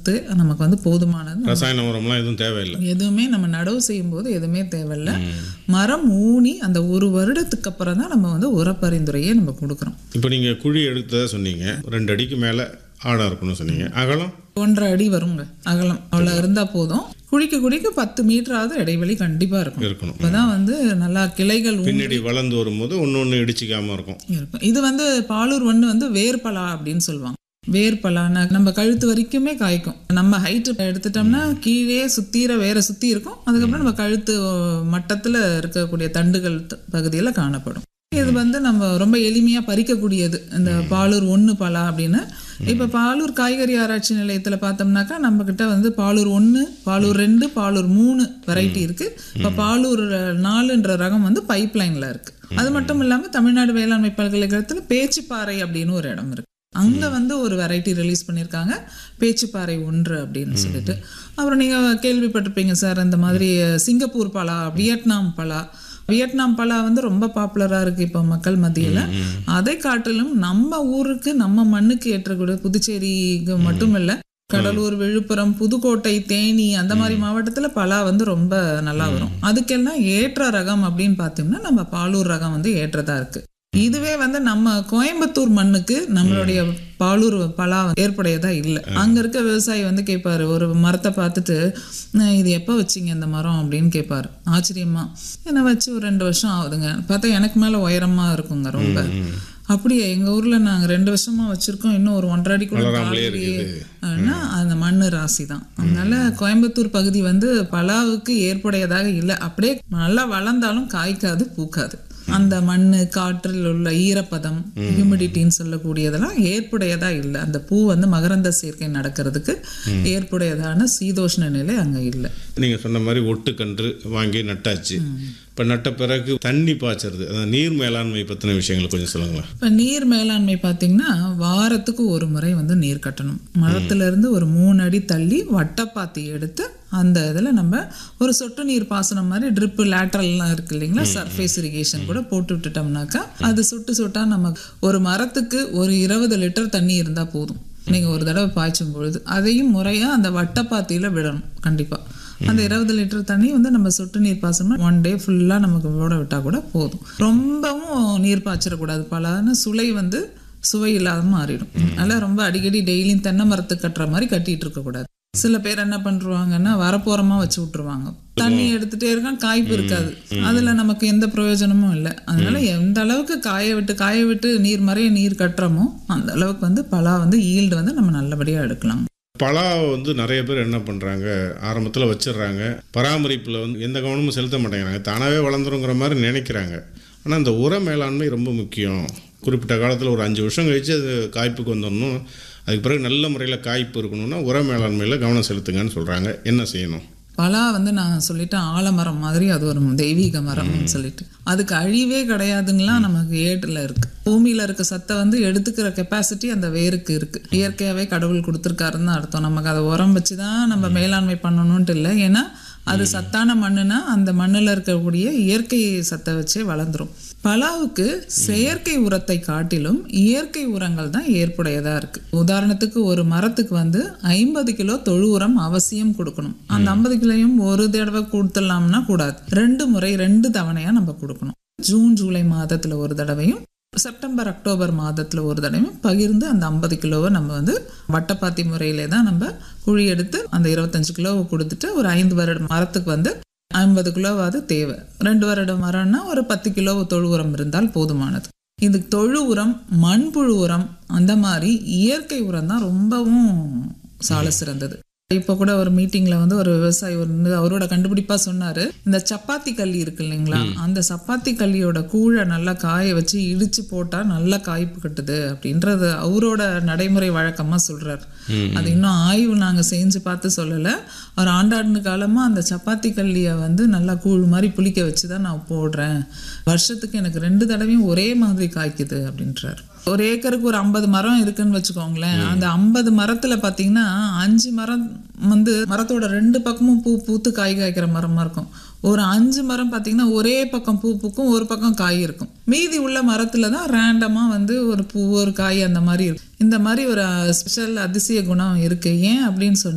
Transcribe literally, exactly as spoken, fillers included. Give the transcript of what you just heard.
சத்து நமக்கு வந்து போதுமானது. ரசாயன உரம்லாம் எதுவும் தேவையில்லை. எதுவுமே நம்ம நடவு செய்யும் போது எதுவுமே தேவையில்லை. மரம் ஊனி அந்த ஒரு வருடத்துக்கு அப்புறம் தான் நம்ம வந்து உர பரிந்துரையே நம்ம கொடுக்குறோம். இப்போ நீங்கள் குழி எடுத்ததை சொன்னீங்க, ரெண்டு அடிக்கு மேலே ஆழம் இருக்கணும்னு சொன்னீங்க. அகலம் ஒன்றரை அடி வருங்க அகலம். அவ்வளோ இருந்தால் போதும். குழிக்கு குழிக்கு பத்து மீட்டராவது இடைவெளி கண்டிப்பாக இருக்கும் இருக்கணும். அப்போதான் வந்து நல்லா கிளைகள் பின்னாடி வளர்ந்து வரும்போது ஒன்று ஒன்று இடிச்சிக்காமல் இருக்கும் இருக்கும். இது வந்து பாலூர் ஒன்று வந்து வேர்பலா அப்படின்னு சொல்லுவாங்க. வேர்பலான நம்ம கழுத்து வரைக்குமே காய்க்கும். நம்ம ஹைட்டு எடுத்துட்டோம்னா கீழே சுத்தீர வேற சுற்றி இருக்கும். அதுக்கப்புறம் நம்ம கழுத்து மட்டத்தில் இருக்கக்கூடிய தண்டுகள் பகுதியில் காணப்படும். இது வந்து நம்ம ரொம்ப எளிமையாக பறிக்கக்கூடியது இந்த பாலூர் ஒன்று பலா அப்படின்னு. இப்போ பாலூர் காய்கறி ஆராய்ச்சி நிலையத்தில் பார்த்தோம்னாக்கா நம்ம கிட்ட வந்து பாலூர் ஒன்று, பாலூர் ரெண்டு, பாலூர் மூணு வெரைட்டி இருக்குது. இப்போ பாலூர் நாலுன்ற ரகம் வந்து பைப் லைனில் இருக்குது. அது மட்டும் இல்லாமல் தமிழ்நாடு வேளாண்மை பல்கலைக்கழகத்தில் பேச்சுப்பாறை அப்படின்னு ஒரு இடம் இருக்குது. அங்கே வந்து ஒரு வெரைட்டி ரிலீஸ் பண்ணியிருக்காங்க, பேச்சுப்பாறை ஒன்று அப்படின்னு சொல்லிட்டு. அப்புறம் நீங்கள் கேள்விப்பட்டிருப்பீங்க சார், இந்த மாதிரி சிங்கப்பூர் பலா, வியட்நாம் பலா. வியட்நாம் பலா வந்து ரொம்ப பாப்புலராக இருக்குது இப்போ மக்கள் மத்தியில். அதை காட்டிலும் நம்ம ஊருக்கு நம்ம மண்ணுக்கு ஏற்றக்கூடிய புதுச்சேரிக்கு மட்டும் இல்லை, கடலூர், விழுப்புரம், புதுக்கோட்டை, தேனி அந்த மாதிரி மாவட்டத்தில் பலா வந்து ரொம்ப நல்லா வரும். அதுக்கெல்லாம் ஏற்ற ரகம் அப்படின்னு பார்த்தோம்னா நம்ம பாலூர் ரகம் வந்து ஏற்றதாக இருக்குது. இதுவே வந்து நம்ம கோயம்புத்தூர் மண்ணுக்கு நம்மளுடைய பாலூர் பலா ஏற்புடையதா இல்லை. அங்கே இருக்க விவசாயி வந்து கேட்பாரு, ஒரு மரத்தை பார்த்துட்டு இது எப்போ வச்சிங்க இந்த மரம் அப்படின்னு கேட்பாரு ஆச்சரியமா. என்ன வச்சு ஒரு ரெண்டு வருஷம் ஆகுதுங்க. பார்த்தா எனக்கு மேலே உயரமாக இருக்குங்க ரொம்ப. அப்படியே எங்கள் ஊரில் நாங்கள் ரெண்டு வருஷமாக வச்சுருக்கோம், இன்னும் ஒரு ஒன்றரை அடி கூட காலையிலேன்னா அந்த மண் ராசி தான். அதனால கோயம்புத்தூர் பகுதி வந்து பலாவுக்கு ஏற்புடையதாக இல்லை. அப்படியே நல்லா வளர்ந்தாலும் காய்க்காது, பூக்காது. அந்த மண், காற்றில் உள்ள ஈரப்பதம், ஹியூமிடிட்டின்னு சொல்லக்கூடியதெல்லாம் ஏற்புடையதா இல்லை. அந்த பூ வந்து மகரந்த சேர்க்கை நடக்கிறதுக்கு ஏற்புடையதான சீதோஷ்ண நிலை அங்கே இல்லை. நீங்கள் சொன்ன மாதிரி ஒட்டுக்கன்று வாங்கி நட்டாச்சு. இப்போ நட்ட பிறகு தண்ணி பாய்ச்சறது, அந்த நீர் மேலாண்மை பற்றின விஷயங்களை கொஞ்சம் சொல்லுங்களேன். இப்போ நீர் மேலாண்மை பார்த்தீங்கன்னா வாரத்துக்கு ஒரு முறை வந்து நீர் கட்டணும். மரத்துலேருந்து ஒரு மூணு அடி தள்ளி வட்டப்பாத்தி எடுத்து அந்த இதில் நம்ம ஒரு சொட்டு நீர் பாசனம் மாதிரி ட்ரிப்பு லேட்ரல்லாம் இருக்குது இல்லைங்களா, சர்ஃபேஸ் இரிகேஷன் கூட போட்டு விட்டுட்டோம்னாக்கா அது சொட்டு சொட்டாக நம்ம ஒரு மரத்துக்கு ஒரு இருபது லிட்டர் தண்ணி இருந்தால் போதும். நீங்கள் ஒரு தடவை பாய்ச்சும் பொழுது அதையும் முறையாக அந்த வட்டப்பாத்தியில் விடணும். கண்டிப்பாக அந்த இருபது லிட்டர் தண்ணி வந்து நம்ம சொட்டு நீர் பாசனம்னா ஒன் டே ஃபுல்லாக நமக்கு விட விட்டால் கூட போதும். ரொம்பவும் நீர் பாய்ச்சிடக்கூடாது. பலான சுளை வந்து சுவை இல்லாத மாறிடும். அதனால் ரொம்ப அடிக்கடி டெய்லியும் தென்னை மரத்துக்கு கட்டுற மாதிரி கட்டிகிட்டு இருக்கக்கூடாது. சில பேர் என்ன பண்ணுவாங்கன்னா வரப்போரமாக வச்சு விட்ருவாங்க. தண்ணி எடுத்துகிட்டே இருக்கான், காய்ப்பு இருக்காது. அதில் நமக்கு எந்த பிரயோஜனமும் இல்லை. அதனால எந்த அளவுக்கு காய விட்டு காய விட்டு நீர் மறைய நீர் கட்டுறோமோ அந்த அளவுக்கு வந்து பலா வந்து ஈல்டு வந்து நம்ம நல்லபடியாக எடுக்கலாம். பலா வந்து நிறைய பேர் என்ன பண்ணுறாங்க, ஆரம்பத்தில் வச்சிடுறாங்க, பராமரிப்பில் வந்து எந்த கவனமும் செலுத்த மாட்டேங்கிறாங்க, தானாகவே வளர்ந்துருங்கிற மாதிரி நினைக்கிறாங்க. ஆனால் இந்த உர மேலாண்மை ரொம்ப முக்கியம். குறிப்பிட்ட காலத்தில் ஒரு அஞ்சு வருஷம் கழித்து அது காய்ப்புக்கு வந்துடணும், அதுக்கு பிறகு நல்ல முறையில் காய்ப்பு இருக்கணும்னா உர மேலாண்மையில் கவனம் செலுத்துங்கன்னு சொல்கிறாங்க. என்ன செய்யணும்? பலா வந்து நான் சொல்லிட்டேன் ஆலமரம் மாதிரி அது ஒரு தெய்வீக மரம்னு சொல்லிட்டு அதுக்கு அழிவே கிடையாதுங்களாம் நமக்கு ஏட்டில் இருக்குது. பூமியில் இருக்க சத்தை வந்து எடுத்துக்கிற கெப்பாசிட்டி அந்த வேருக்கு இருக்குது. இயற்கையாகவே கடவுள் கொடுத்துருக்காருன்னு அர்த்தம். நமக்கு அதை உரம் வச்சு தான் நம்ம மேலாண்மை பண்ணணுன்ட்டு இல்லை. ஏன்னா அது சத்தான மண்ணுனா அந்த மண்ணில் இருக்கக்கூடிய இயற்கை சத்தை வச்சே வளர்ந்துடும். பலாவுக்கு செயற்கை உரத்தை காட்டிலும் இயற்கை உரங்கள் தான் ஏற்புடையதாக இருக்குது. உதாரணத்துக்கு ஒரு மரத்துக்கு வந்து ஐம்பது கிலோ தொழு உரம் அவசியம் கொடுக்கணும். அந்த ஐம்பது கிலோயும் ஒரு தடவை கொடுத்துடலாம்னா கூடாது, ரெண்டு முறை ரெண்டு தவணையாக நம்ம கொடுக்கணும். ஜூன் ஜூலை மாதத்தில் ஒரு தடவையும் செப்டம்பர் அக்டோபர் மாதத்தில் ஒரு தடவையும் பகிர்ந்து அந்த ஐம்பது கிலோவை நம்ம வந்து வட்டப்பாத்தி முறையிலே தான் நம்ம குழி எடுத்து அந்த இருபத்தஞ்சு கிலோவை கொடுத்துட்டு ஒரு ஐந்து வருட மரத்துக்கு வந்து ஐம்பது கிலோவாவது தேவை. ரெண்டு வருடம் மரம்னா ஒரு பத்து கிலோ தொழு உரம் இருந்தால் போதுமானது. இது தொழு உரம், மண்புழு உரம், அந்த மாதிரி இயற்கை உரம் தான் ரொம்பவும் சால சிறந்தது. இப்போ கூட ஒரு மீட்டிங்கில் வந்து ஒரு விவசாயி வந்து அவரோட கண்டுபிடிப்பாக சொன்னார், இந்த சப்பாத்தி கல்லி இருக்கு இல்லைங்களா, அந்த சப்பாத்தி கல்லியோட கூழை நல்லா காய வச்சு இடித்து போட்டால் நல்லா காய்ப்பு கட்டுது அப்படின்றது அவரோட நடைமுறை வழக்கமாக சொல்கிறார். அது இன்னும் ஆய்வு நாங்கள் செஞ்சு பார்த்து சொல்லலை. ஒரு ஆண்டாண்டு காலமாக அந்த சப்பாத்தி கல்லியை வந்து நல்லா கூழ் மாதிரி புளிக்க வச்சு தான் நான் போடுறேன், வருஷத்துக்கு எனக்கு ரெண்டு தடவையும் ஒரே மாதிரி காய்க்குது அப்படின்றார். ஒரு ஏக்கருக்கு ஒரு ஐம்பது மரம் இருக்குன்னு வச்சுக்கோங்களேன். அந்த ஐம்பது மரத்துல பாத்தீங்கன்னா அஞ்சு மரம் வந்து மரத்தோட ரெண்டு பக்கமும் பூ பூத்து காய் காய்க்கிற மரமா இருக்கும். ஒரு அஞ்சு மரம் பாத்தீங்கன்னா ஒரே பக்கம் பூ பூக்கும், ஒரு பக்கம் காய் இருக்கும். மீதி உள்ள மரத்துல தான் ரேண்டமா வந்து ஒரு பூ ஒரு காய் அந்த மாதிரி இருக்கும். இந்த மாதிரி ஒரு ஸ்பெஷல் அதிசய குணம் இருக்கு. ஏன் அப்படின்னு சொன்னா